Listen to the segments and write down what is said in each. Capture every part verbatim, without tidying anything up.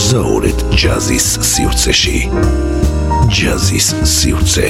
მოგზაურეთ ჯაზის სივრცეში. ჯაზის სივრცე.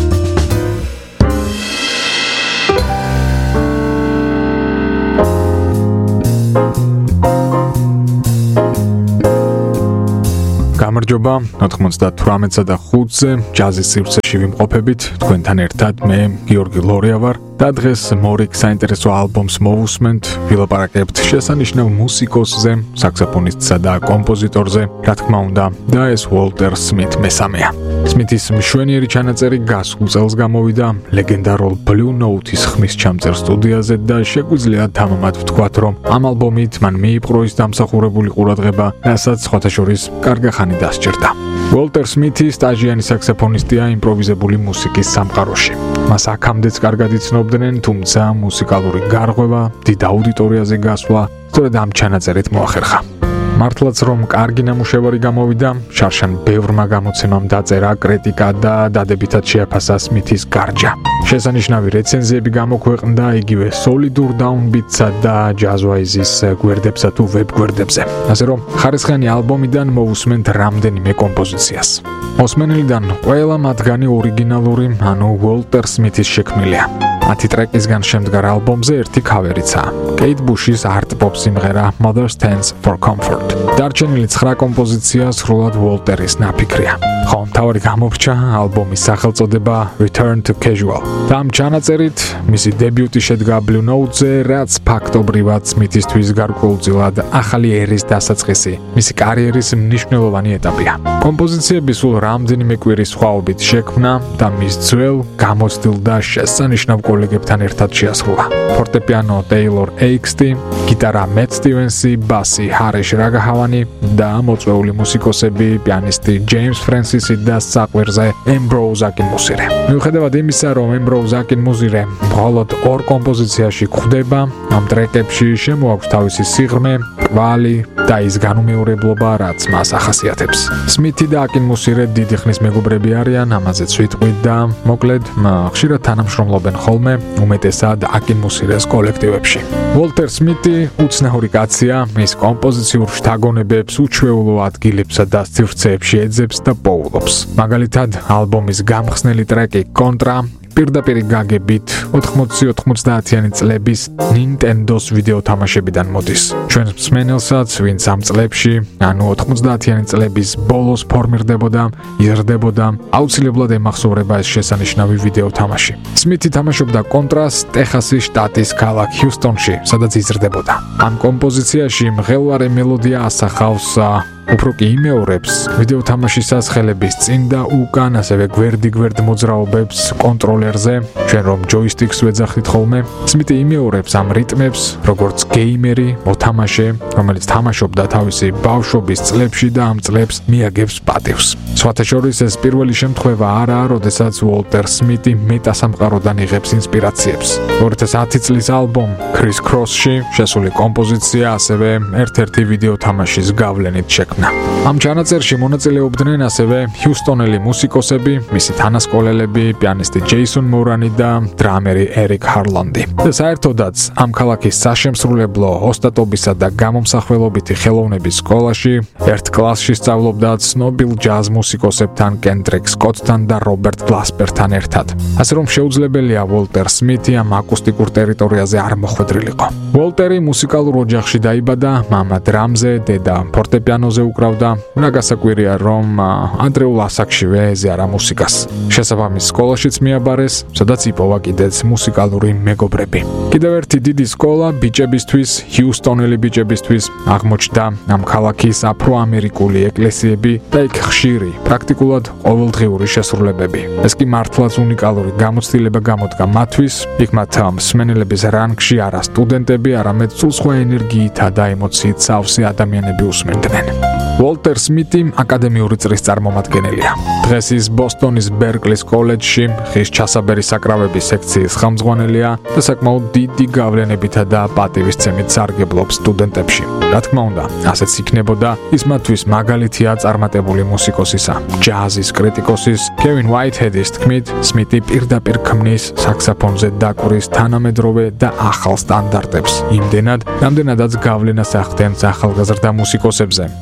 გამარჯობა, ოთხმოცდათვრამეტსა და ხუთზე ჯაზის სივრცეში ვიმყოფებით, თქვენთან ერთად მე გიორგი ლორია ვარ და დღეს მორიგ საინტერესო ალბომს მოვუსმენთ, ვილაპარაკებთ შესანიშნავ მუსიკოსზე, საქსოფონისტსა და კომპოზიტორზე, რა თქმა უნდა, და ეს უოლტერ სმით მესამეა. სმითის მშვენიერი ჩანაწერი გასულ წელს გამოვიდა ლეგენდარულ Blue Note-ის ხმის ჩამწერ სტუდიაზე და შეგვიძლია თამამად ვთქვათ, რომ ამ ალბომით მან მიიპყრო ის დამსახურებული ყურადღება, რასაც სხვათა შორის კარგი ხანი დასჭირდა. უოლტერ სმითი სტაჟიანი საქსოფონისტია იმპროვიზებული მუსიკის სამყაროში. მას აქამდეც კარგად იცნობდნენ, თუმცა მუსიკალური გარღვევა, დიდ აუდიტორიაზე გასვლა სწორედ ამ ჩანაწერით მოახერხა. მართლაც რომ კარგი ნამუშევარი გამოვიდა, შარშან ბევრმა გამოცემამ დაწერა კრიტიკა და დადებითად შეაფასა სმითის გარჯა. შესანიშნავი რეცენზიები გამოქვეყნდა იგივე სოლიდურ დაუნბიტსა და ჯაზვაიზის გვერდებსა თუ ვებ გვერდებზე. ასე რომ ხარისხიანი ალბომიდან მოვუსმენთ რამდენიმე კომპოზიციას. მოსმენელიდან ყველა მათგანი ორიგინალური, ანუ უოლტერ სმითის შექმნილია. ათი ტრეკისგან შემდგარ ალბომზე ერთი ქავერიცაა. კეით ბუშის art pop სიმღერა Mother Stands for Comfort. დარჩენილი ცხრა კომპოზიცია სრულად უოლტერის ნაფიქრია. ხო, მთავარი გამოჩა ალბომის სახელწოდება Return to Casual. და ამ ჩანაწერით მისი დებიუტი შედგა Blue Note-ზე, რაც ფაქტობრივად სმითისთვის გარკვეულწილად ახალი ერის დასაწყისი, მისი კარიერის მნიშვნელოვანი ეტაპია. კომპოზიციები სულ რამდენიმე კვირის სხვაობით შექმნა და მის ძველ, გამოცდილ და შესანიშნავ კოლეგებთან ერთად შეასრულა. ფორტეპიანო Taylor Eichty, გიტარა Matt Stevens-ი, ბასი Harish Raghavan-ი და მოწვეული მუსიკოსები, პიანისტი James Francis-ი და საყვირზე Ambrose Akinmusire. მიუხედავად იმისა, რომ Ambrose Akinmusire მხოლოდ ორ კომპოზიციაში გვხვდება, ამ ტრეკებში შემოაქვს თავისი სიღრმე, კვალი და ის განუმეორებლობა, რაც მას ახასიათებს. სმითი და Akinmusire დიდი ხნის მეგობრები არიან, ამაზეც ვიტყვით და მოკლედ ხშირად თანამშრომლობენ ხოლმე, უმეტესად Akinmusire-ს კოლექტივებში. უოლტერ სმითი უცნაური კაცია, მის კომპოზიციურ შთაგონებებს უჩვეულო ადგილებსა და სივრცეებში ეძებს და პოულობს. მაგალითად, ალბომის გამხსნელი ტრეკი კონტრა პირდაპირ გაგებით ოთხმოცი-ოცდაათიანი წლების Nintendo-ს ვიდეო თამაშებიდან მოდის. ჩვენ მსმენელსაც, ვინც ამ წლებში, ანუ ოთხმოცდაათიანი წლების ბოლოს ფორმირდებოდა, იზრდებოდა, აუცილებლად ემახსოვრება ეს შესანიშნავი ვიდეო თამაში. სმითი თამაშობდა კონტრას ტეხასის შტატის ქალაქ ჰიუსტონში, სადაც იზრდებოდა. ამ კომპოზიციაში მღელვარე მელოდია ასახავს უფრო კი იმეორებს ვიდეო თამაშის სასხელების წინ და უკან, ასევე გვერდი-გვერდ მოძრაობებს კონტროლერზე, ჩვენ რომ ჯოისტიკს ვეძახით ხოლმე. სმითი იმეორებს ამ რიტმებს, როგორც გეიმერი, მოთამაშე, რომელიც თამაშობდა თავისი ბავშვობის წლებში და ამ წლებს მიაგებს პატივს. სხვათა შორის ეს პირველი შემთხვევა არაა, როდესაც უოლტერ სმითი მეტასამყაროდან იღებს ინსპირაციებს. ორი ათას ათი წლის ალბომ Criss Cross-ში შესული კომპოზიცია ასევე ერთ-ერთი ვიდეო თამაშის გავლენით შექმნა. ამ ჩანაწერში მონაწილეობდნენ ასევე ჰიუსტონელი მუსიკოსები, მისი თანასკოლელები, პიანისტი ჯეისონ მორანი და დრამერი ერიკ ჰარლანდი. და საერთოდაც ამ ქალაქის საშემსრულებლო ოსტატობისა და გამომსახველობითი ხელოვნების სკოლაში ერთ კლასში სწავლობდა ცნობილ ჯაზ მუსიკოსებთან, კენდრიკ სკოტთან და რობერტ გლასპერთან ერთად. ასე რომ შეუძლებელია უოლტერ სმითი ამ აკუსტიკურ ტერიტორიაზე არ მოხვედრილიყო. უოლტერი მუსიკალურ ოჯახში დაიბადა, მამა დრამზე, დედა ფორტეპიანოზე უკრავდა, რა გასაკვირია, რომ ადრეულ ასაკშივე ეზიარა მუსიკას. შესაბამის სკოლაშიც მიაბარეს, სადაც იპოვა კიდეც მუსიკალური მეგობრები. კიდევ ერთი დიდი სკოლა ბიჭებისთვის, ჰიუსტონელი ბიჭებისთვის აღმოჩნდა ამ ქალაქის აფროამერიკული ეკლესიები და იქ ხშირი, პრაქტიკულად ყოველდღიური შესრულებები. ეს კი მართლაც უნიკალური გამოცდილება გამოდგა მათთვის, იქ მათ მსმენელების რანგში არა სტუდენტები, არამედ სულსხვა ენერგიითა და ემოციით სავსე ადამიანები უსმენდნენ. უოლტერ სმითი აკადემიური წრის წარმომადგენელია. დღეს ის ბოსტონის ბერკლის კოლეჯში ხის ჩასაბერი საკრავების სექციის ხელმძღვანელია და საკმაოდ დიდი გავლენებითა და პატივისცემით სარგებლობს სტუდენტებში. რა თქმა უნდა, ასეც იქნებოდა ის მათთვის მაგალითია წარმატებული მუსიკოსისა, ჯაზის კრიტიკოსის კევინ უაითჰედის თქმით, სმითი პირდაპირ ქმნის საქსოფონზე დაკვრის თანამედროვე და ახალ სტანდარტებს, იმდენად, რამდენადაც გავლენას ახდენს ახალგაზრდა მუსიკოსებზე, რომლებიც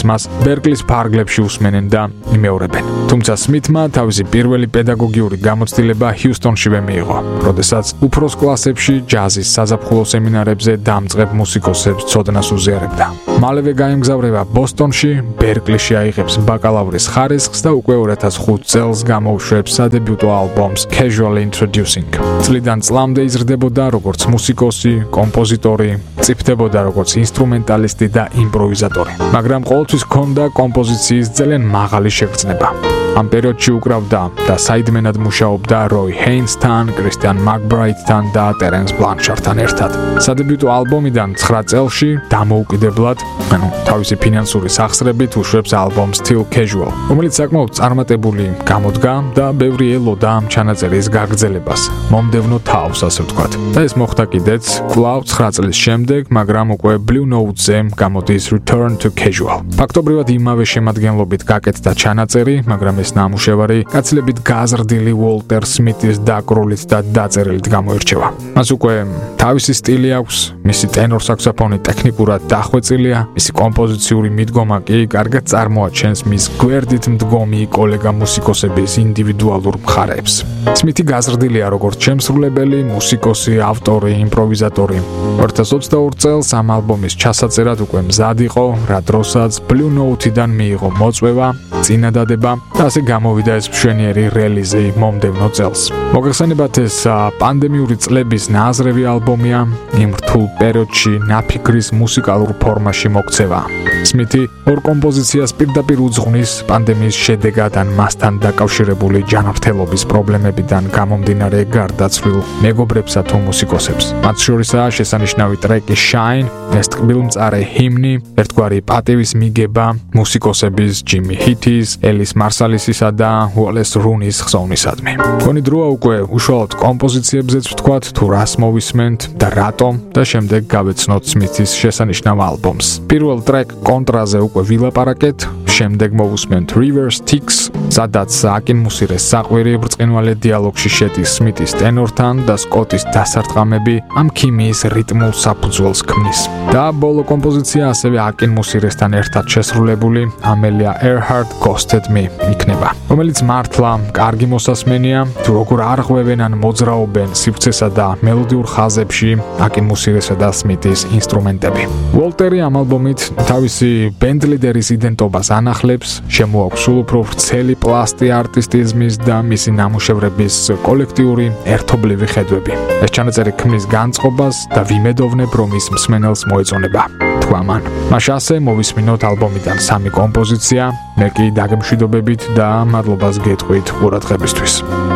მას ბერკლის ფარგლებში უსმენენ და იმეორებენ. თუმცა სმითმა თავისი პირველი პედაგოგიური გამოცდილება ჰიუსტონშივე მიიღო, როდესაც უფროს კლასებში ჯაზის საზაფხულო სემინარებზე დამწყებ მუსიკოსებს ცოდნას უზიარებდა. მალევე გაემგზავრება ბოსტონში, ბერკლიში აიღებს ბაკალავრის ხარისხს და უკვე ორ ათას ხუთ წელს გამოუშვებს სადებიუტო ალბომს Casually Introducing. წლიდან წლამდე იზრდებოდა როგორც მუსიკოსი, კომპოზიტორი, წიფდებოდა როგორც ინსტრუმენტალისტი და იმპროვიზატორი. მაგრამ ყოველთვის ჰქონდა კომპოზიციის ძალიან მაღალი შეგრძნება. ამ პერიოდში უკრავდა და საიდმენად მუშაობდა როი ჰეინსთან, კრისტიან მაკბრაითთან და ტერენს ბლანშართან ერთად. სადებიუტო ალბომიდან ცხრა წელში დამოუკიდებლად, ანუ თავისი ფინანსური სახსრებით უშვებს ალბომს Still Casual, რომელიც საკმაოდ წარმატებული გამოდგა და ბევრი ელოდა ამ ჩანაწერის გაგრძელებას, მომდევნო თავს, ასე ვთქვათ. და ეს მოხდა კიდეც კვლავ ცხრა წლის შემდეგ, მაგრამ უკვე Blue Note-ზე გამოდის Return to Casual. ფაქტობრივად იმავე შემადგენლობით გაკეთდა ჩანაწერი, მაგრამ ეს ნამუშევარი გაცილებით გაზრდილი უოლტერ სმითის დაკრულით და დაწერილით გამოირჩევა. მას უკვე თავისი სტილი აქვს, მისი ტენორ საქსოფონი ტექნიკურად დახვეწილია, მისი კომპოზიციური მიდგომა კი კარგად წარმოაჩენს მის გვერდით მდგომი კოლეგა მუსიკოსების ინდივიდუალურ მხარეებს. სმითი გაზრდილია როგორც შემსრულებელი, მუსიკოსი, ავტორი, იმპროვიზატორი. ორ ათას ოცდაორ წელს ამ ალბომის ჩასაწერად უკვე მზად იყო, რა დროსაც Blue Note-დან მიიღო მოწვევა, წინადადება და ასე გამოვიდა ეს მშვენიერი რელიზი მომდევნო წელს. მოგეხსენებათ, ეს პანდემიური წლების ნააზრევი ალბომია, იმ რთულ პერიოდში ნაფიქრის მუსიკალურ ფორმაში მოქცევა. სმითი ორ კომპოზიციას პირდაპირ უძღვნის პანდემიის შედეგად ან მასთან დაკავშირებული ჯანმრთელობის პრობლემებიდან გამომდინარე გარდაცვლილ მეგობრებსა თუ მუსიკოსებს. მათ შორისაა შესანიშნავი ტრეკი Shine, ეს ტკბილმწარე ჰიმნი, ერთგვარი პატივის მიგება მუსიკოსების ჯიმი ჰითის, ელის მარსალისისა და უოლეს რუნის ხსოვნისადმი. მგონი დროა უკვე უშუალოდ კომპოზიციებზეც ვთქვათ, თუ რას მოვისმენთ და რატომ და შემდეგ გავეცნოთ სმითის შესანიშნავ ალბომს. პირველ ტრეკ კონტრაზე უკვე ვილაპარაკეთ, შემდეგ მოვუსმენთ River Styx, სადაც აკინმუსირეს საყვირი ბრწყინვალე დიალოგში შედის სმითის ტენორთან და სკოტის დასარტყამები ამ ქიმიის რიტმულ საფუძველს ქმნის. და ბოლო კომპოზიცია ასევე აკინმუსირესთან ერთად შესრულებული ამელია ერჰარდ Ghosted Me იქნება, რომელიც მართლა კარგი მოსასმენია, თუ როგორ არღვევენ ან მოძრაობენ სივრცესა და მელოდიურ ხაზებში აკინმუსირესა და სმითის ინსტრუმენტები. უოლტერი ამ ალბომით თავისი ბენდლიდერის იდენტობას ანახლებს, შემოაქვს სულ უფრო ვრცელი პლასტი არტისტიზმის და მისი ნამუშევრების კოლექტიური ერთობლივი ხედვები. ეს ჩანაწერი ქმნის განწყობას და ვიმედოვნებ, რომ ის მსმენელს მოეწონება. თქვა მან. მაშინ ასე მოვისმინოთ ალბომიდან სამი კომპოზიცია, მე კი დაგემშვიდობებით და მადლობას გეტყვით ყურადღებისთვის.